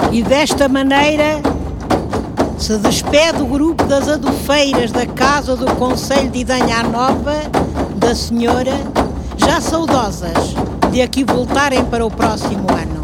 E desta maneira se despede o grupo das adufeiras da Casa do Conselho de Idanha Nova, da senhora, já saudosas de aqui voltarem para o próximo ano.